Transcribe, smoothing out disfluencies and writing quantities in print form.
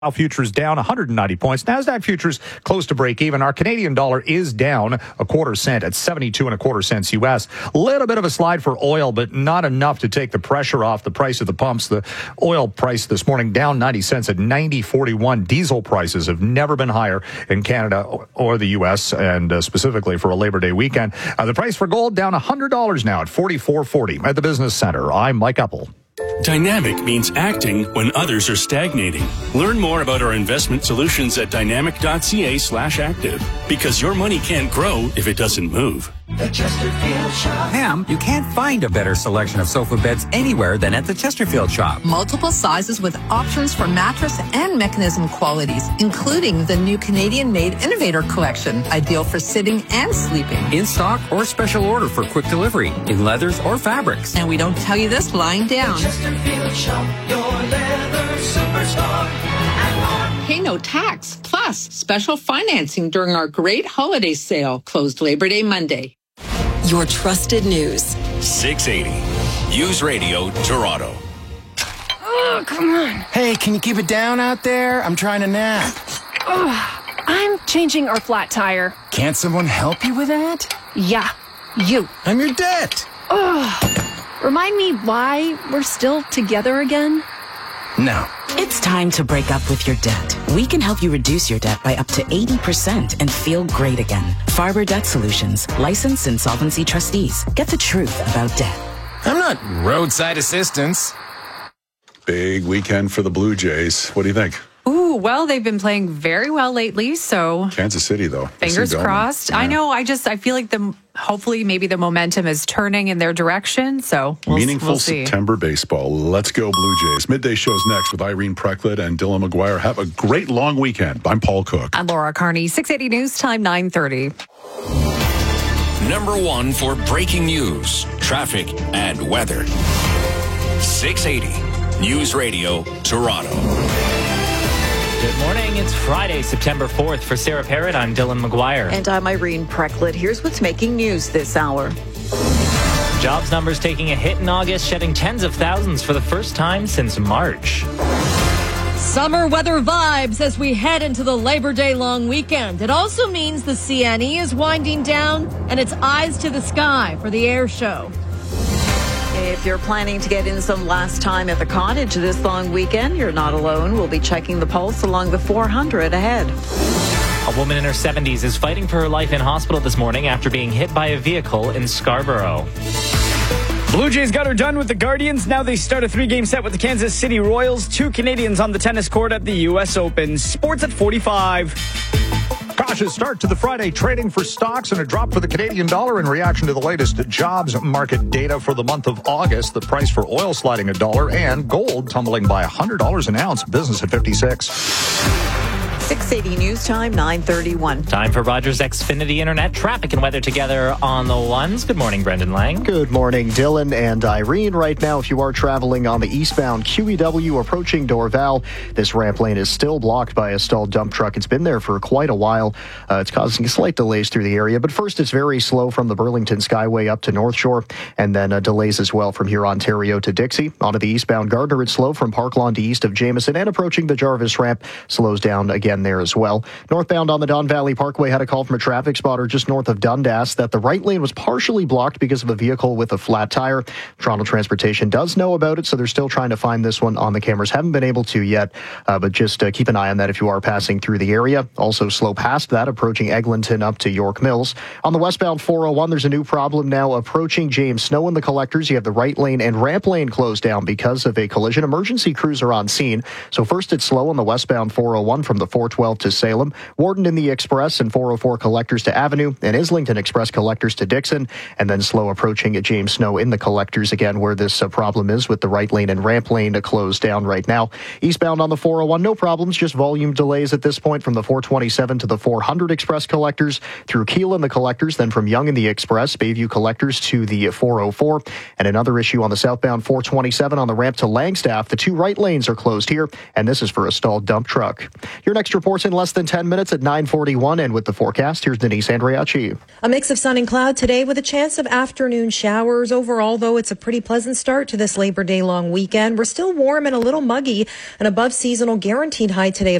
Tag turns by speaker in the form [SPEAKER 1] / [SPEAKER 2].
[SPEAKER 1] Dow futures down 190 points. NASDAQ futures close to break even. Our Canadian dollar is down a quarter cent at 72 and a quarter cents U.S. A little bit of a slide for oil, but not enough to take the pressure off the price of the pumps. The oil price this morning down 90 cents at 90.41. Diesel prices have never been higher in Canada or the U.S., and specifically for a Labor Day weekend. The price for gold down $100 now at $44.40. At the Business Center, I'm Mike Uppel.
[SPEAKER 2] Dynamic means acting when others are stagnating. Learn more about our investment solutions at dynamic.ca/active. Because your money can't grow if it doesn't move.
[SPEAKER 3] The Chesterfield Shop.
[SPEAKER 4] Pam, you can't find a better selection of sofa beds anywhere than at the Chesterfield Shop.
[SPEAKER 5] Multiple sizes with options for mattress and mechanism qualities, including the new Canadian-made Innovator Collection, ideal for sitting and sleeping.
[SPEAKER 4] In stock or special order for quick delivery, in leathers or fabrics.
[SPEAKER 5] And we don't tell you this lying down.
[SPEAKER 3] The Chesterfield Shop, your leather superstar.
[SPEAKER 5] Pay no tax, plus special financing during our great holiday sale, closed Labor Day Monday.
[SPEAKER 6] Your trusted news.
[SPEAKER 2] 680 News Radio Toronto.
[SPEAKER 7] Oh, come on.
[SPEAKER 8] Hey, can you keep it down out there? I'm trying to nap.
[SPEAKER 7] Oh, I'm changing our flat tire.
[SPEAKER 8] Can't someone help you with that?
[SPEAKER 7] Yeah, you.
[SPEAKER 8] I'm your debt.
[SPEAKER 7] Oh, remind me why we're still together again?
[SPEAKER 8] No.
[SPEAKER 6] It's time to break up with your debt. We can help you reduce your debt by up to 80% and feel great again. Farber Debt Solutions, licensed insolvency trustees. Get the truth about debt.
[SPEAKER 8] I'm not roadside assistance.
[SPEAKER 9] Big weekend for the Blue Jays. What do you think?
[SPEAKER 10] Ooh, well, they've been playing very well lately, so
[SPEAKER 9] Kansas City, though.
[SPEAKER 10] Fingers crossed. Yeah. I know. I feel like hopefully maybe the momentum is turning in their direction. So
[SPEAKER 9] meaningful
[SPEAKER 10] we'll see.
[SPEAKER 9] September baseball. Let's go Blue Jays. Midday show's next with Irene Precklett and Dylan McGuire. Have a great long weekend. I'm Paul Cook.
[SPEAKER 10] I'm Laura Carney. 680 News Time 9:30.
[SPEAKER 2] Number one for breaking news, traffic, and weather. 680 News Radio Toronto.
[SPEAKER 11] Good morning. It's Friday, September 4th. For Sarah Parrott, I'm Dylan McGuire.
[SPEAKER 12] And I'm Irene Precklett. Here's what's making news this hour.
[SPEAKER 11] Jobs numbers taking a hit in August, shedding tens of thousands for the first time since March.
[SPEAKER 13] Summer weather vibes as we head into the Labor Day long weekend. It also means the CNE is winding down and it's eyes to the sky for the air show.
[SPEAKER 12] If you're planning to get in some last time at the cottage this long weekend, you're not alone. We'll be checking the pulse along the 400 ahead.
[SPEAKER 11] A woman in her 70s is fighting for her life in hospital this morning after being hit by a vehicle in Scarborough.
[SPEAKER 14] Blue Jays got her done with the Guardians. Now they start a 3-game set with the Kansas City Royals. 2 Canadians on the tennis court at the U.S. Open. Sports at 45.
[SPEAKER 1] Cautious start to the Friday trading for stocks and a drop for the Canadian dollar in reaction to the latest jobs market data for the month of August. The price for oil sliding $1 and gold tumbling by $100 an ounce. Business at 56.
[SPEAKER 12] 680 News Time, 9:31.
[SPEAKER 11] Time for Rogers Xfinity Internet traffic and weather together on the ones. Good morning, Brendan Lang.
[SPEAKER 15] Good morning, Dylan and Irene. Right now, if you are traveling on the eastbound QEW approaching Dorval, this ramp lane is still blocked by a stalled dump truck. It's been there for quite a while. It's causing slight delays through the area, but first it's very slow from the Burlington Skyway up to North Shore, and then delays as well from here Ontario to Dixie. Onto the eastbound Gardner, it's slow from Park Lawn to east of Jameson, and approaching the Jarvis ramp slows down again there as well. Northbound on the Don Valley Parkway had a call from a traffic spotter just north of Dundas that the right lane was partially blocked because of a vehicle with a flat tire. Toronto Transportation does know about it, so they're still trying to find this one on the cameras. Haven't been able to yet, but just keep an eye on that if you are passing through the area. Also slow past that, approaching Eglinton up to York Mills. On the westbound 401, there's a new problem now approaching James Snow in the collectors. You have the right lane and ramp lane closed down because of a collision. Emergency crews are on scene. So first it's slow on the westbound 401 from the 412 to Salem, Warden in the Express and 404 collectors to Avenue, and Islington Express collectors to Dixon, and then slow approaching at James Snow in the collectors again where this problem is with the right lane and ramp lane closed down right now. Eastbound on the 401, no problems, just volume delays at this point from the 427 to the 400 Express collectors through Keele in the collectors, then from Yonge in the Express, Bayview collectors to the 404, and another issue on the southbound 427 on the ramp to Langstaff. The 2 right lanes are closed here, and this is for a stalled dump truck. Your next next reports in less than 10 minutes at 9:41. And with the forecast, here's Denise Andriachi.
[SPEAKER 16] A mix of sun and cloud today with a chance of afternoon showers. Overall, though, it's a pretty pleasant start to this Labor Day long weekend. We're still warm and a little muggy. An above seasonal guaranteed high today